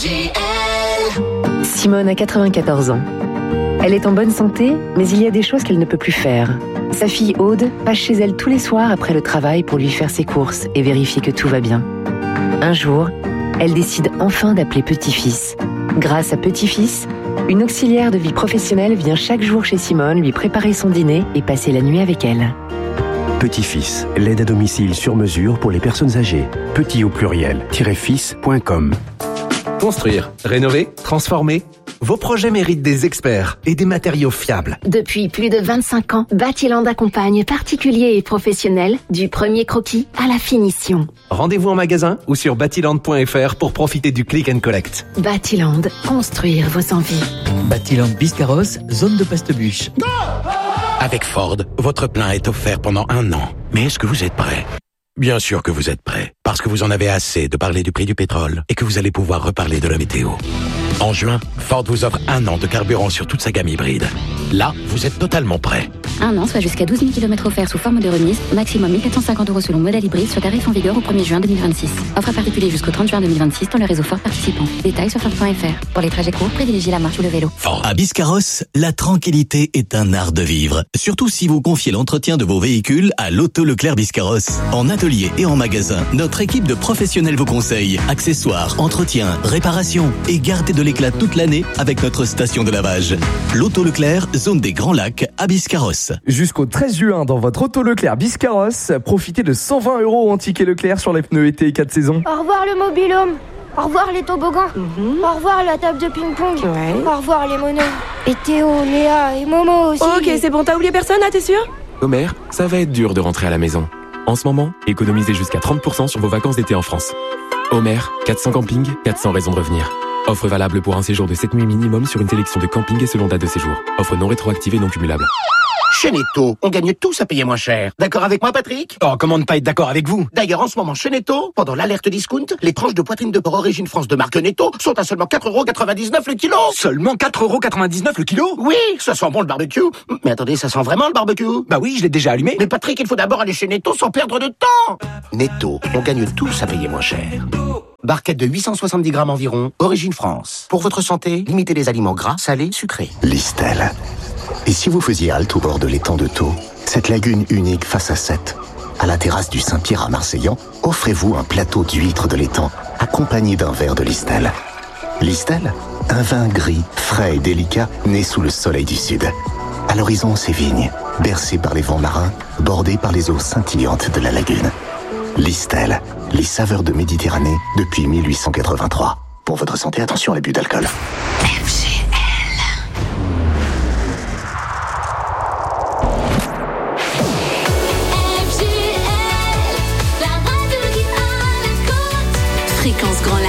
Simone a 94 ans. Elle est en bonne santé, mais il y a des choses qu'elle ne peut plus faire. Sa fille Aude passe chez elle tous les soirs après le travail pour lui faire ses courses et vérifier que tout va bien. Un jour, elle décide enfin d'appeler Petit-Fils. Grâce à Petit-Fils, une auxiliaire de vie professionnelle vient chaque jour chez Simone lui préparer son dîner et passer la nuit avec elle. Petit-Fils, l'aide à domicile sur mesure pour les personnes âgées. Petit au pluriel, -fils.com. Construire, rénover, transformer. Vos projets méritent des experts et des matériaux fiables. Depuis plus de 25 ans, Batiland accompagne particuliers et professionnels du premier croquis à la finition. Rendez-vous en magasin ou sur batiland.fr pour profiter du click and collect. Batiland, construire vos envies. Batiland Biscarrosse, zone de Pastebûche. Avec Ford, votre plein est offert pendant 1 an. Mais est-ce que vous êtes prêt ? Bien sûr que vous êtes prêt, parce que vous en avez assez de parler du prix du pétrole et que vous allez pouvoir reparler de la météo. En juin, Ford vous offre 1 an de carburant sur toute sa gamme hybride. Là, vous êtes totalement prêt. 1 an, soit jusqu'à 12 000 km offerts sous forme de remise, maximum 1 450 € selon modèle hybride sur tarif en vigueur au 1er juin 2026. Offre à particulier jusqu'au 30 juin 2026 dans le réseau Ford participant. Détails sur Ford.fr. Pour les trajets courts, privilégiez la marche ou le vélo. Ford. À Biscarrosse, la tranquillité est un art de vivre. Surtout si vous confiez l'entretien de vos véhicules à l'Auto Leclerc Biscarrosse. En atelier et en magasin, notre équipe de professionnels vous conseille accessoires, entretien, réparation et gardez de l'éclat toute l'année avec notre station de lavage. L'Auto Leclerc, zone des Grands Lacs à Biscarrosse. Jusqu'au 13 juin, dans votre Auto Leclerc Biscarrosse, profitez de 120 € en ticket Leclerc sur les pneus été 4 saisons. Au revoir le mobil-home. Au revoir les toboggans. Au revoir la table de ping-pong. Au revoir les monos. Et Théo, Léa et Momo aussi. Ok, c'est bon, t'as oublié personne là, t'es sûr ? Homer, ça va être dur de rentrer à la maison. En ce moment, économisez jusqu'à 30% sur vos vacances d'été en France. Homer, 400 campings, 400 raisons de revenir. Offre valable pour un séjour de 7 nuits minimum sur une sélection de campings et selon date de séjour. Offre non rétroactive et non cumulable. Chez Netto, on gagne tous à payer moins cher. D'accord avec moi, Patrick ? Oh, comment ne pas être d'accord avec vous ? D'ailleurs, en ce moment, chez Netto, pendant l'alerte discount, les tranches de poitrine de porc origine France de marque Netto sont à seulement 4,99 € le kilo. Seulement 4,99 € le kilo ? Oui, ça sent bon le barbecue. Mais attendez, ça sent vraiment le barbecue ? Bah oui, je l'ai déjà allumé. Mais Patrick, il faut d'abord aller chez Netto sans perdre de temps. Netto, on gagne tous à payer moins cher. Barquette de 870 grammes environ, origine France. Pour votre santé, limitez les aliments gras, salés, sucrés. Listel. Et si vous faisiez halte au bord de l'étang de Thau, cette lagune unique face à Sète, à la terrasse du Saint-Pierre à Marseillan, offrez-vous un plateau d'huîtres de l'étang, accompagné d'un verre de Listel. Listel, un vin gris, frais et délicat, né sous le soleil du sud. À l'horizon, ses vignes, bercées par les vents marins, bordées par les eaux scintillantes de la lagune. Listel, les saveurs de Méditerranée depuis 1883. Pour votre santé, attention à l'abus d'alcool. Fréquence Grand Lac.